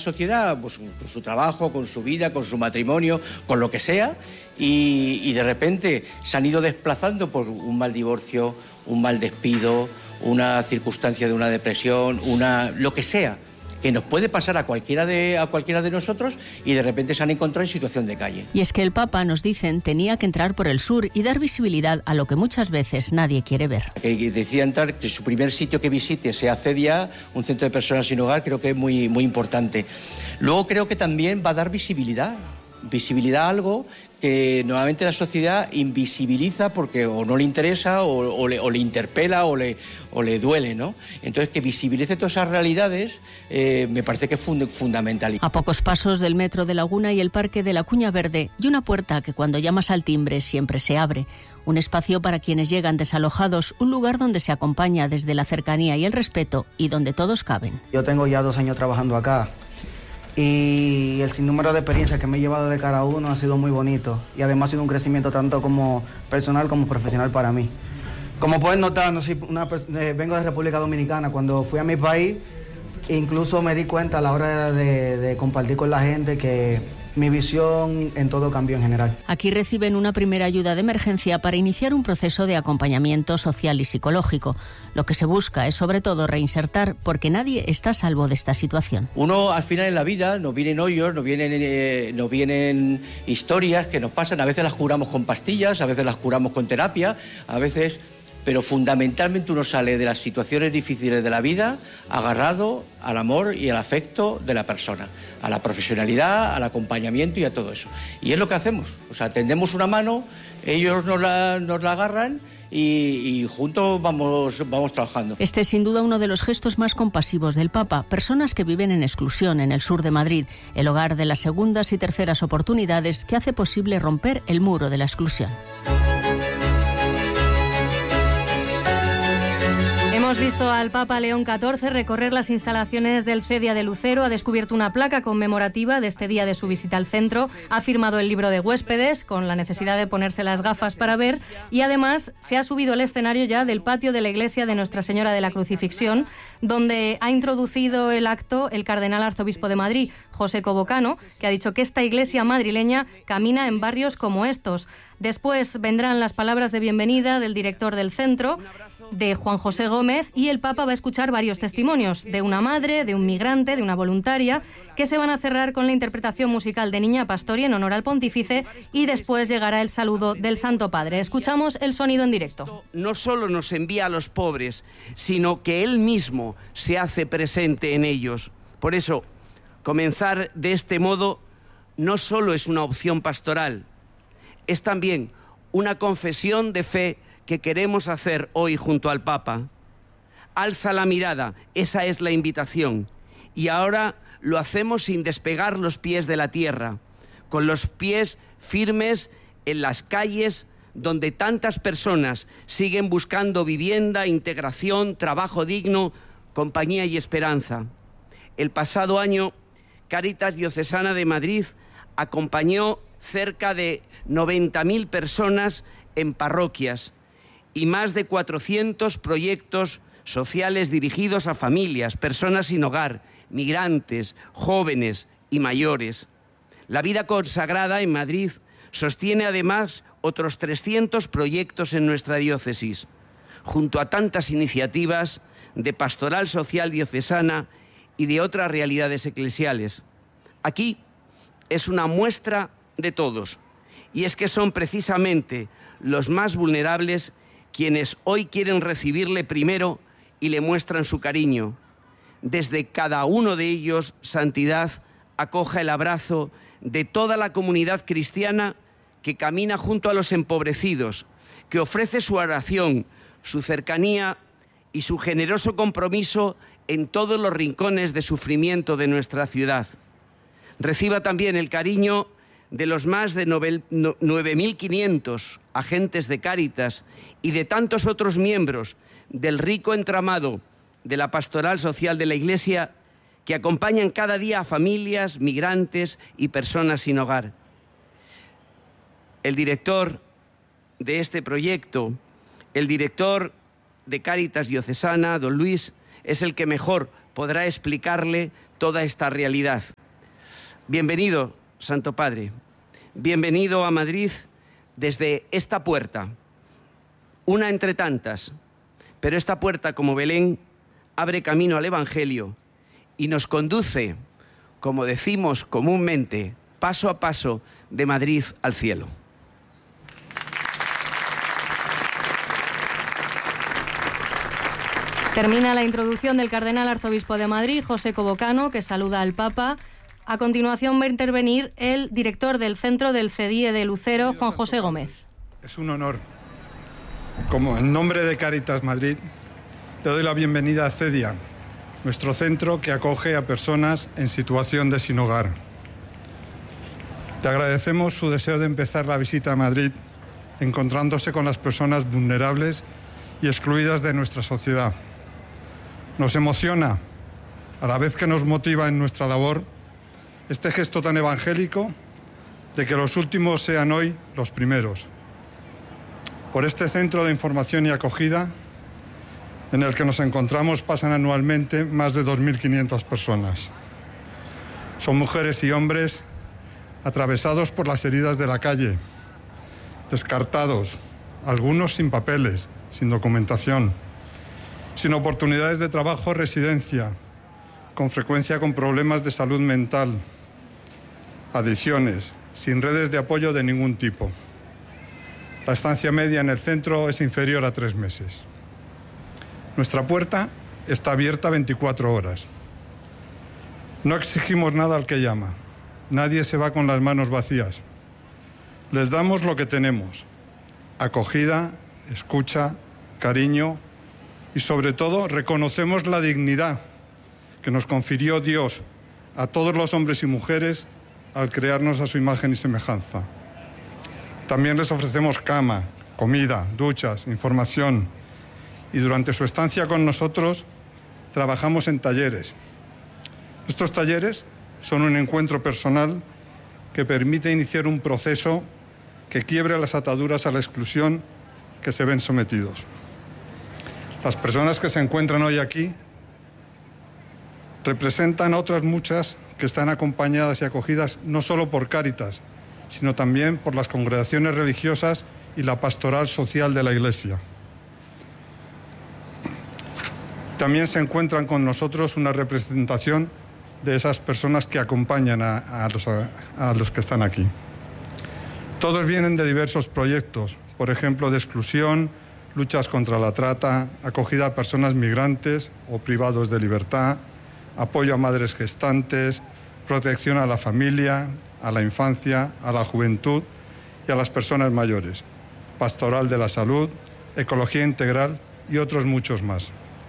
sociedad, pues con su trabajo, con su vida, con su matrimonio, con lo que sea, y de repente se han ido desplazando por un mal divorcio, un mal despido, una circunstancia de una depresión, lo que sea, que nos puede pasar a cualquiera de nosotros, y de repente se han encontrado en situación de calle. Y es que el Papa, nos dicen, tenía que entrar por el sur y dar visibilidad a lo que muchas veces nadie quiere ver. Que decía entrar, que su primer sitio que visite sea CEDIA, un centro de personas sin hogar, creo que es muy, muy importante. Luego creo que también va a dar visibilidad a algo que normalmente la sociedad invisibiliza porque o no le interesa o le interpela o le duele, ¿no? Entonces, que visibilice todas esas realidades me parece que es fundamental. A pocos pasos del Metro de Laguna y el Parque de la Cuña Verde, y una puerta que cuando llamas al timbre siempre se abre. Un espacio para quienes llegan desalojados, un lugar donde se acompaña desde la cercanía y el respeto y donde todos caben. Yo tengo ya 2 años trabajando acá. Y el sinnúmero de experiencias que me he llevado de cada uno ha sido muy bonito. Y además ha sido un crecimiento tanto como personal como profesional para mí. Como pueden notar, vengo de República Dominicana. Cuando fui a mi país, incluso me di cuenta a la hora de compartir con la gente que mi visión en todo cambió en general. Aquí reciben una primera ayuda de emergencia para iniciar un proceso de acompañamiento social y psicológico. Lo que se busca es sobre todo reinsertar, porque nadie está a salvo de esta situación. Uno al final en la vida nos vienen hoyos, nos vienen historias que nos pasan. A veces las curamos con pastillas, a veces las curamos con terapia, a veces... Pero fundamentalmente uno sale de las situaciones difíciles de la vida agarrado al amor y al afecto de la persona, a la profesionalidad, al acompañamiento y a todo eso. Y es lo que hacemos, o sea, tendemos una mano, ellos nos la agarran y juntos vamos trabajando. Este es sin duda uno de los gestos más compasivos del Papa. Personas que viven en exclusión en el sur de Madrid, el hogar de las segundas y terceras oportunidades que hace posible romper el muro de la exclusión. Hemos visto al Papa León XIV recorrer las instalaciones del CEDIA de Lucero, ha descubierto una placa conmemorativa de este día de su visita al centro, ha firmado el libro de huéspedes con la necesidad de ponerse las gafas para ver, y además se ha subido al escenario ya del patio de la iglesia de Nuestra Señora de la Crucifixión, donde ha introducido el acto el cardenal arzobispo de Madrid, José Cobocano, que ha dicho que esta iglesia madrileña camina en barrios como estos. Después vendrán las palabras de bienvenida del director del centro, de Juan José Gómez, y el Papa va a escuchar varios testimonios de una madre, de un migrante, de una voluntaria, que se van a cerrar con la interpretación musical de Niña Pastori en honor al pontífice, y después llegará el saludo del Santo Padre. Escuchamos el sonido en directo. No solo nos envía a los pobres, sino que Él mismo se hace presente en ellos. Por eso, comenzar de este modo no solo es una opción pastoral, es también una confesión de fe que queremos hacer hoy junto al Papa. Alza la mirada, esa es la invitación. Y ahora lo hacemos sin despegar los pies de la tierra, con los pies firmes en las calles donde tantas personas siguen buscando vivienda, integración, trabajo digno, compañía y esperanza. El pasado año, Cáritas Diocesana de Madrid acompañó cerca de 90.000 personas en parroquias y más de 400 proyectos sociales dirigidos a familias, personas sin hogar, migrantes, jóvenes y mayores. La vida consagrada en Madrid sostiene además otros 300 proyectos en nuestra diócesis, junto a tantas iniciativas de pastoral social diocesana y de otras realidades eclesiales. Aquí es una muestra de todos, y es que son precisamente los más vulnerables quienes hoy quieren recibirle primero y le muestran su cariño. Desde cada uno de ellos, Santidad acoja el abrazo de toda la comunidad cristiana que camina junto a los empobrecidos, que ofrece su oración, su cercanía y su generoso compromiso en todos los rincones de sufrimiento de nuestra ciudad. Reciba también el cariño de los más de 9.500 agentes de Cáritas y de tantos otros miembros del rico entramado de la pastoral social de la Iglesia que acompañan cada día a familias, migrantes y personas sin hogar. El director de este proyecto, el director de Cáritas Diocesana, don Luis, es el que mejor podrá explicarle toda esta realidad. Bienvenido, Santo Padre. Bienvenido a Madrid desde esta puerta, una entre tantas, pero esta puerta, como Belén, abre camino al Evangelio y nos conduce, como decimos comúnmente, paso a paso de Madrid al cielo. Termina la introducción del cardenal arzobispo de Madrid, José Cobocano, que saluda al Papa. A continuación va a intervenir el director del Centro del CEDIE de Lucero, Juan José Gómez. Es un honor. Como en nombre de Cáritas Madrid, le doy la bienvenida a CEDIA, nuestro centro que acoge a personas en situación de sin hogar. Le agradecemos su deseo de empezar la visita a Madrid encontrándose con las personas vulnerables y excluidas de nuestra sociedad. Nos emociona, a la vez que nos motiva en nuestra labor, este gesto tan evangélico de que los últimos sean hoy los primeros. Por este centro de información y acogida en el que nos encontramos pasan anualmente más de 2.500 personas. Son mujeres y hombres atravesados por las heridas de la calle, descartados, algunos sin papeles, sin documentación, sin oportunidades de trabajo o residencia, con frecuencia con problemas de salud mental, adicciones, sin redes de apoyo de ningún tipo. La estancia media en el centro es inferior a 3 meses. Nuestra puerta está abierta 24 horas. No exigimos nada al que llama. Nadie se va con las manos vacías. Les damos lo que tenemos: acogida, escucha, cariño y, sobre todo, reconocemos la dignidad que nos confirió Dios a todos los hombres y mujeres al crearnos a su imagen y semejanza. También les ofrecemos cama, comida, duchas, información, y durante su estancia con nosotros trabajamos en talleres. Estos talleres son un encuentro personal que permite iniciar un proceso que quiebre las ataduras a la exclusión que se ven sometidos. Las personas que se encuentran hoy aquí representan a otras muchas que están acompañadas y acogidas no solo por Cáritas, sino también por las congregaciones religiosas y la pastoral social de la Iglesia. También se encuentran con nosotros una representación de esas personas que acompañan a los que están aquí. Todos vienen de diversos proyectos, por ejemplo, de exclusión, luchas contra la trata, acogida a personas migrantes o privados de libertad, apoyo a madres gestantes, protección a la familia, a la infancia, a la juventud y a las personas mayores, pastoral de la salud, ecología integral y otros muchos más.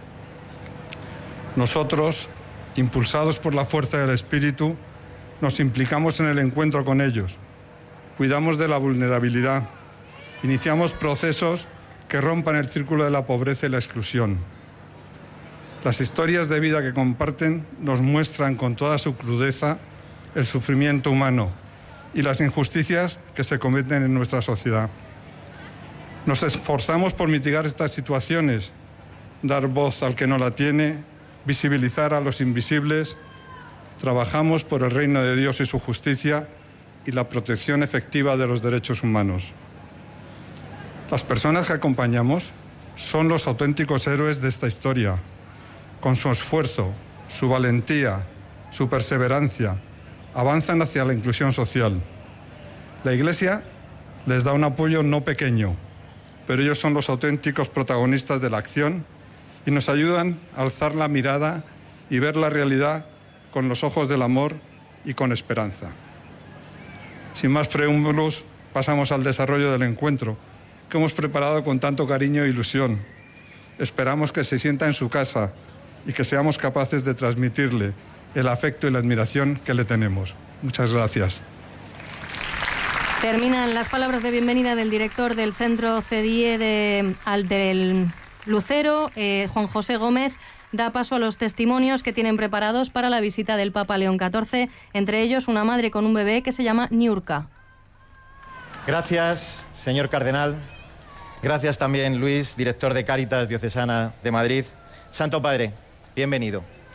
Nosotros, impulsados por la fuerza del Espíritu, nos implicamos en el encuentro con ellos, cuidamos de la vulnerabilidad, iniciamos procesos que rompan el círculo de la pobreza y la exclusión. Las historias de vida que comparten nos muestran con toda su crudeza el sufrimiento humano y las injusticias que se cometen en nuestra sociedad. Nos esforzamos por mitigar estas situaciones, dar voz al que no la tiene, visibilizar a los invisibles. Trabajamos por el reino de Dios y su justicia y la protección efectiva de los derechos humanos. Las personas que acompañamos son los auténticos héroes de esta historia. Con su esfuerzo, su valentía, su perseverancia, avanzan hacia la inclusión social. La Iglesia les da un apoyo no pequeño, pero ellos son los auténticos protagonistas de la acción y nos ayudan a alzar la mirada y ver la realidad con los ojos del amor y con esperanza. Sin más preámbulos, pasamos al desarrollo del encuentro, que hemos preparado con tanto cariño e ilusión. Esperamos que se sienta en su casa y que seamos capaces de transmitirle el afecto y la admiración que le tenemos. Muchas gracias. Terminan las palabras de bienvenida del director del Centro CEDIE del Lucero, Juan José Gómez. Da paso a los testimonios que tienen preparados para la visita del Papa León XIV, entre ellos una madre con un bebé que se llama Niurka. Gracias, señor cardenal. Gracias también, Luis, director de Cáritas Diocesana de Madrid. Santo Padre, bienvenido.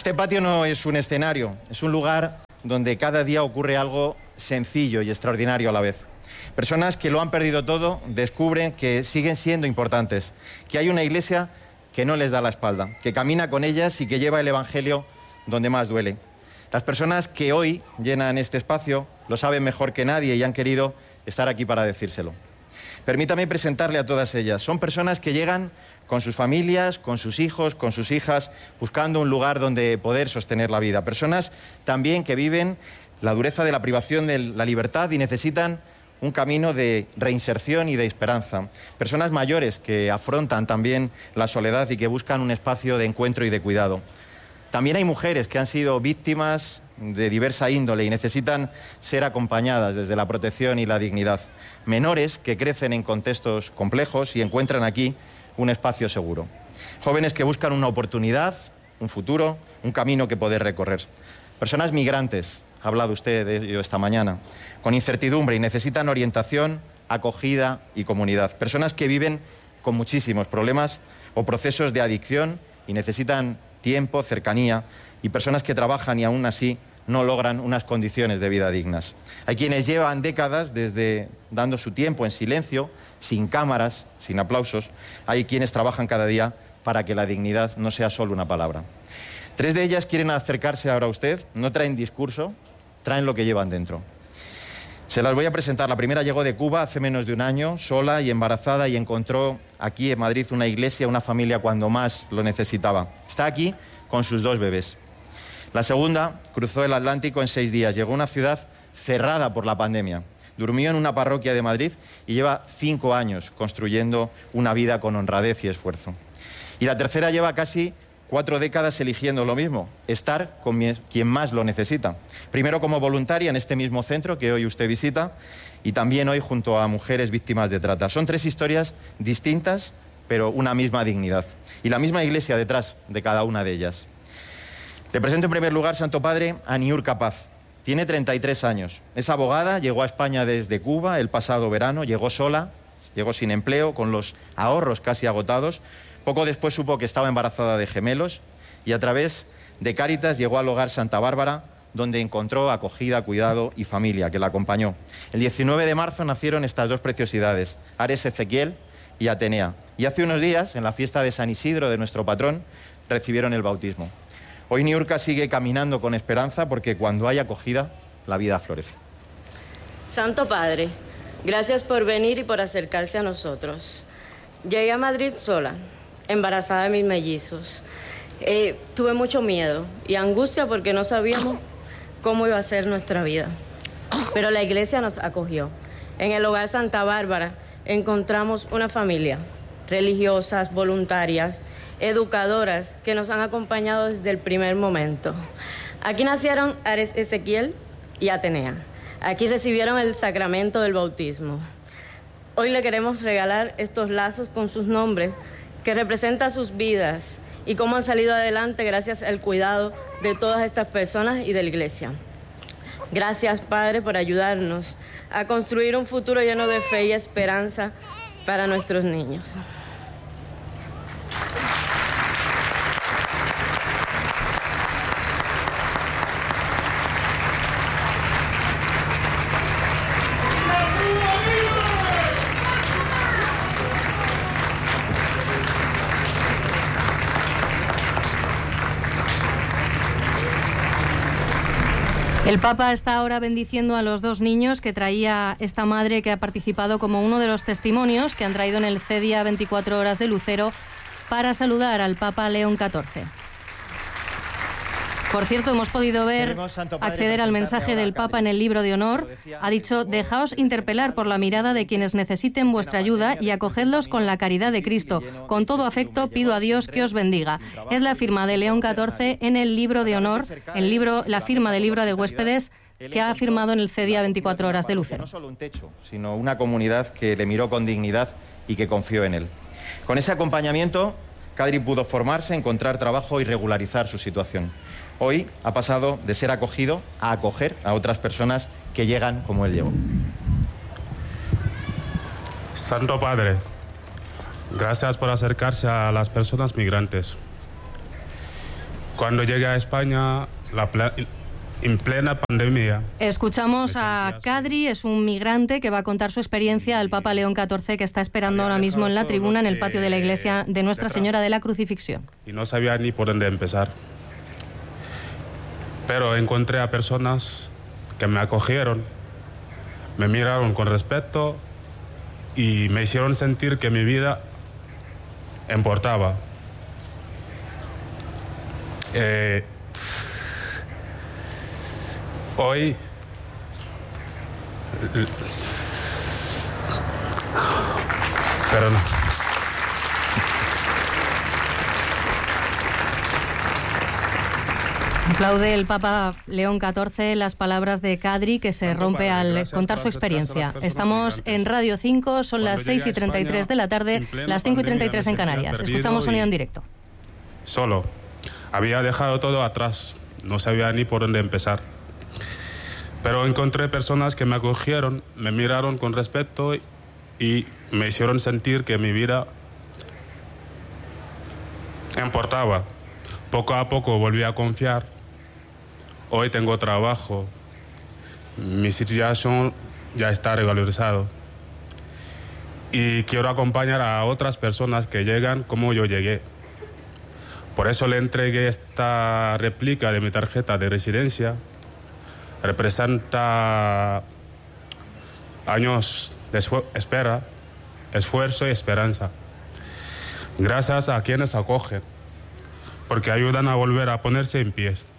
Este patio no es un escenario, es un lugar donde cada día ocurre algo sencillo y extraordinario a la vez. Personas que lo han perdido todo descubren que siguen siendo importantes, que hay una iglesia que no les da la espalda, que camina con ellas y que lleva el Evangelio donde más duele. Las personas que hoy llenan este espacio lo saben mejor que nadie y han querido estar aquí para decírselo. Permítame presentarle a todas ellas. Son personas que llegan con sus familias, con sus hijos, con sus hijas, buscando un lugar donde poder sostener la vida. Personas también que viven la dureza de la privación de la libertad y necesitan un camino de reinserción y de esperanza. Personas mayores que afrontan también la soledad y que buscan un espacio de encuentro y de cuidado. También hay mujeres que han sido víctimas de diversa índole y necesitan ser acompañadas desde la protección y la dignidad. Menores que crecen en contextos complejos y encuentran aquí un espacio seguro. Jóvenes que buscan una oportunidad, un futuro, un camino que poder recorrer. Personas migrantes, ha hablado usted de ello esta mañana, con incertidumbre y necesitan orientación, acogida y comunidad. Personas que viven con muchísimos problemas o procesos de adicción y necesitan tiempo, cercanía, y personas que trabajan y aún así no logran unas condiciones de vida dignas. Hay quienes llevan décadas desde dando su tiempo en silencio, sin cámaras, sin aplausos. Hay quienes trabajan cada día para que la dignidad no sea solo una palabra. 3 de ellas quieren acercarse ahora a usted, no traen discurso, traen lo que llevan dentro. Se las voy a presentar. La primera llegó de Cuba hace menos de un año, sola y embarazada, y encontró aquí en Madrid una iglesia, una familia cuando más lo necesitaba. Está aquí con sus 2 bebés. La segunda cruzó el Atlántico en 6 días. Llegó a una ciudad cerrada por la pandemia. Durmió en una parroquia de Madrid y lleva 5 años construyendo una vida con honradez y esfuerzo. Y la tercera lleva casi 4 décadas eligiendo lo mismo, estar con quien más lo necesita. Primero como voluntaria en este mismo centro que hoy usted visita y también hoy junto a mujeres víctimas de trata. Son 3 historias distintas, pero una misma dignidad. Y la misma iglesia detrás de cada una de ellas. Le presento en primer lugar, Santo Padre, a Niurka Paz. Tiene 33 años. Es abogada, llegó a España desde Cuba el pasado verano, llegó sola, llegó sin empleo, con los ahorros casi agotados. Poco después supo que estaba embarazada de gemelos y a través de Cáritas llegó al hogar Santa Bárbara, donde encontró acogida, cuidado y familia que la acompañó. El 19 de marzo nacieron estas 2 preciosidades, Ares Ezequiel y Atenea. Y hace unos días, en la fiesta de San Isidro de nuestro patrón, recibieron el bautismo. Hoy Niurka sigue caminando con esperanza porque cuando hay acogida, la vida florece. Santo Padre, gracias por venir y por acercarse a nosotros. Llegué a Madrid sola, embarazada de mis mellizos. Tuve mucho miedo y angustia porque no sabíamos cómo iba a ser nuestra vida. Pero la iglesia nos acogió. En el hogar Santa Bárbara encontramos una familia, religiosas, voluntarias, educadoras que nos han acompañado desde el primer momento. Aquí nacieron Ares Ezequiel y Atenea. Aquí recibieron el sacramento del bautismo. Hoy le queremos regalar estos lazos con sus nombres que representan sus vidas y cómo han salido adelante gracias al cuidado de todas estas personas y de la iglesia. Gracias, Padre, por ayudarnos a construir un futuro lleno de fe y esperanza para nuestros niños. El Papa está ahora bendiciendo a los 2 niños que traía esta madre, que ha participado como uno de los testimonios que han traído en el CEDIA 24 horas de Lucero para saludar al Papa León XIV. Por cierto, hemos podido ver acceder al mensaje del Papa en el libro de honor. Ha dicho: dejaos interpelar por la mirada de quienes necesiten vuestra ayuda y acogedlos con la caridad de Cristo. Con todo afecto pido a Dios que os bendiga. Es la firma de León XIV en el libro de honor, la firma del libro de huéspedes que ha firmado en el CEDIA 24 horas de Lucero. No solo un techo, sino una comunidad que le miró con dignidad y que confió en él. Con ese acompañamiento, Kadri pudo formarse, encontrar trabajo y regularizar su situación. Hoy ha pasado de ser acogido a acoger a otras personas que llegan como él llegó. Santo Padre, gracias por acercarse a las personas migrantes. Cuando llegué a España, en plena pandemia. Escuchamos a Kadri, es un migrante que va a contar su experiencia al Papa León XIV, que está esperando ahora mismo en la tribuna en el patio de la iglesia de Nuestra Señora de la Crucifixión. Y no sabía ni por dónde empezar. Pero encontré a personas que me acogieron, me miraron con respeto y me hicieron sentir que mi vida importaba. Hoy pero no. Aplaude el Papa León XIV las palabras de Kadri, que se rompe al contar su experiencia. Estamos en Radio 5, son las 6:33 de la tarde, las 5:33 en Canarias. Escuchamos sonido en directo. Solo. Había dejado todo atrás. No sabía ni por dónde empezar. Pero encontré personas que me acogieron, me miraron con respeto y me hicieron sentir que mi vida importaba. Poco a poco volví a confiar. Hoy tengo trabajo. Mi situación ya está regularizada. Y quiero acompañar a otras personas que llegan como yo llegué. Por eso le entregué esta réplica de mi tarjeta de residencia. Representa años de espera, esfuerzo y esperanza. Gracias a quienes acogen, porque ayudan a volver a ponerse en pie.